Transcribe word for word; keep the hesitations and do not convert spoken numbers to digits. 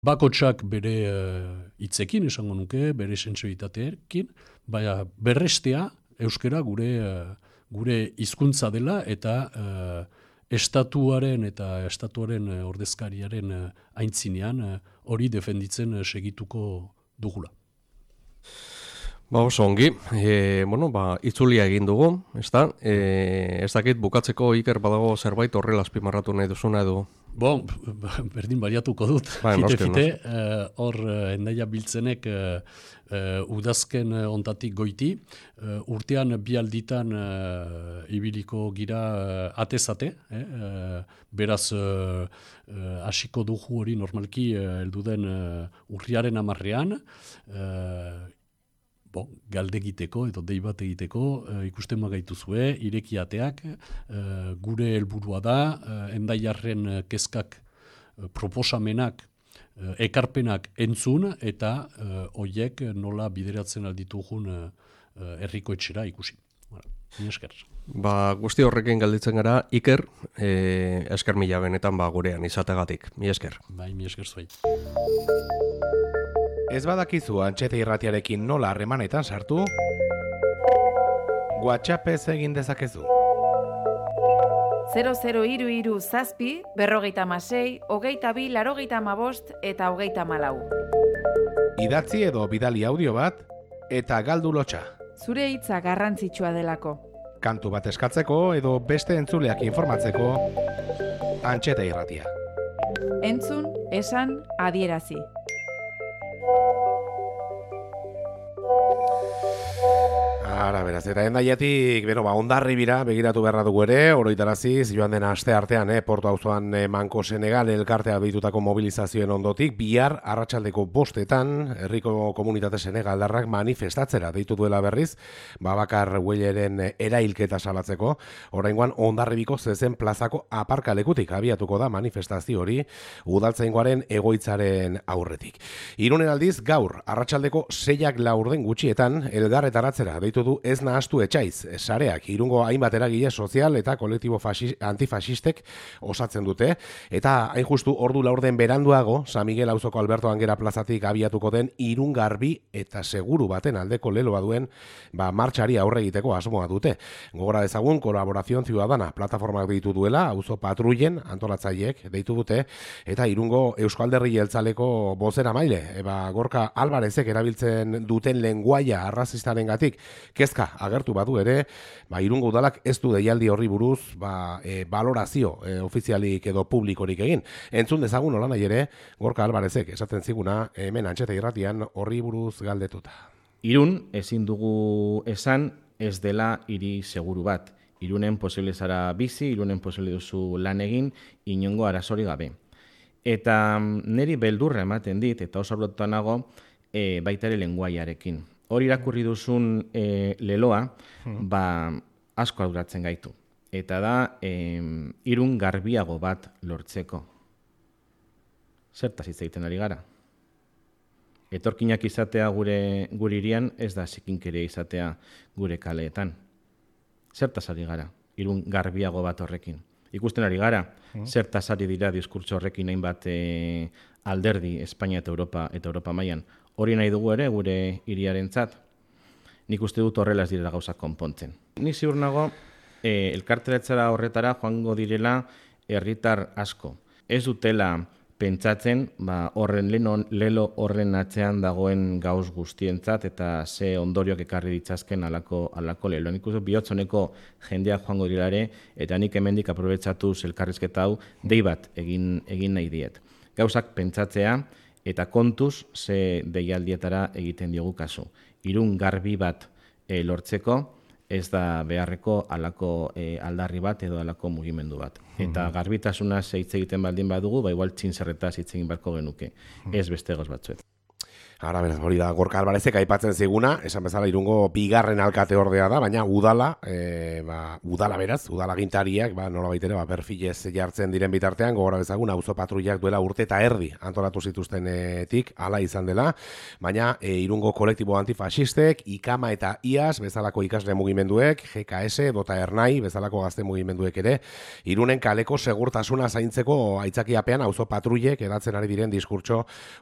bakotsak bere hitzekin, esango nuke, bere sentsibilitateekin, baina berrestea euskara gure gure hizkuntza dela eta uh, estatuaren eta estatuaren ordezkariaren aintzinean hori uh, defenditzen segituko dugula. Ba, oso ongi, e, bueno, ba, itzulia egin dugu, ezta? E, ez dakit bukatzeko Iker badago zerbait horrela azpimarratu nahi duzuna edo? Bon, berdin baliatuko dut, ba, fite-fite, hor uh, uh, endaia biltzenek uh, uh, udazken uh, ontatik goiti, uh, urtean bi alditan uh, ibiliko gira uh, atezate, eh? uh, beraz uh, uh, hasiko dugu hori normalki uh, elduden uh, urriaren amarrean, uh, Bo, galde egiteko edo dei bat egiteko uh, ikusten magaituzue, irekiateak, uh, gure helburua da, uh, endaiarren uh, kezkak, uh, proposamenak, uh, ekarpenak entzun eta uh, hoiek nola bideratzen alditugun uh, uh, herriko etxera ikusi. Ni esker. Ba, guzti horrekin galditzen gara, Iker, eh, esker mila benetan ba, gurean izategatik. Mi esker. Bai, mi esker zuai. Ez badakizu Antxeta Irratiarekin nola harremanetan sartu, WhatsAppez egin dezakezu. zero zero hiru hiru zazpi, berrogeita hamasei, hogeita bi, laurogeita hamabost eta hogeita hamalau. Idatzi edo bidali audio bat eta galdu lotxa. Zure hitza garrantzitsua delako. Kantu bat eskatzeko edo beste entzuleak informatzeko, Antxeta Irratia. Entzun, esan, adierazi. Ara, beraz, eta endaiatik, bero, ba, Hondarribira begiratu beharra dugu ere, oroitaraziz, joan den aste artean, eh, Porto auzoan eh, Manko Senegal elkartea behitutako mobilizazioen ondotik, bihar arratsaldeko bostetan, herriko komunitate senegaldarrak manifestatzera deitu duela berriz, Babakar Welleren erailketa salatzeko, oraingoan Hondarribiko zezen plazako aparkalekutik abiatuko da manifestazio hori, udaltzaingoaren egoitzaren aurretik. Irunen aldiz, gaur, arratsaldeko seiak laurden gutxietan, elgarretaratzera deitu du ez nahastu etxaiz, sareak, Irungo hainbat eragile sozial eta kolektibo antifasistek osatzen dute, eta hain justu ordu laurden beranduago, San Miguel auzoko Alberto Angera plazatik abiatuko den Irun garbi eta seguru baten aldeko leloa duen ba, martxari aurre egiteko asmoa dute. Gogora dezagun, Kolaborazion Ciudadana plataformak deitu duela, auzo patrullen antolatzaileek deitu dute, eta Irungo Eusko Alderdi Jeltzaleko bozera maile, eba Gorka Alvarezek erabiltzen duten lenguaia arrazistarengatik kezka agertu badu ere, ba, Irungo udalak ez du deialdi horri buruz ba, e, balorazio e, ofizialik edo publikorik egin. Entzun dezagun hola nahi ere, Gorka Alvarezek esaten ziguna hemen Antxeta Irratian horri buruz galdetuta. Irun ezin dugu esan ez dela hiri seguru bat. Irunen posible zara bizi, Irunen posible duzu lan egin, inongo arazori gabe. Eta niri beldurra ematen dit, eta oso arlotuta nago, e, baita ere lenguaiarekin. Hori irakurri duzun e, leloa, ba, asko arduratzen gaitu. Eta da, e, Irun garbiago bat lortzeko. Zertaz hitz egiten ari gara? Etorkinak izatea gure gure hirian ez da zikinkeria izatea gure kaleetan. Zertaz ari gara? Irun garbiago bat horrekin. Ikusten ari gara, zertaz ari dira diskurtso horrekin hainbat e, alderdi Espainia eta Europa eta Europa mailan. Hori nahi dugu ere gure hiriarentzat. Nik uste dut horrela ez direla gauzak konpontzen. Ni ziur nago e, elkarteratzera horretara joango direla herritar asko. Ez dutela pentsatzen ba, horren lelo horren atzean dagoen gauz guztientzat eta ze ondorioak ekarri ditzazken alako, alako lelo. Nik uste bihotzoneko jendeak joango dira ere eta nik hemendik aprobetsatuz elkarrizketa hau dei bat egin, egin nahi diet. Gauzak pentsatzea eta kontuz ze deialdietara egiten diogu kasu. Irun garbi bat e, lortzeko ez da beharreko alako e, aldarri bat edo alako mugimendu bat. Eta garbitasunaz hitz egiten baldin badugu, ba igual txinzerretaz hitz egin beharko genuke, ez beste goz batzuet. Ara, beraz, hori da, Gorka Alvarezek aipatzen ziguna, esan bezala Irungo bigarren alkate ordea da, baina udala, e, ba, udala beraz, udala gintariak, ba, nola baitere, ba, perfilez jartzen diren bitartean, gogora bezagun, auzo patruiak duela urte eta erdi antolatu zituztenetik, hala izan dela, baina e, Irungo kolektibo antifasistek, Ikama eta Iaz, bezalako ikasle mugimenduek, G K S, Dota Ernai, bezalako gazte mugimenduek ere, Irunen kaleko segurtasuna zaintzeko aitzakiapean auzo patruiek edatzen ari diren diskurtso